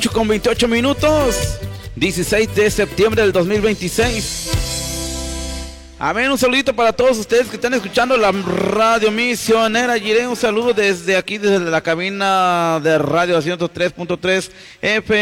con 28 minutos, 16 de septiembre del 2026. A ver, un saludito para todos ustedes que están escuchando la radio misionera. Giré un saludo desde aquí, desde la cabina de radio 103.3 FM.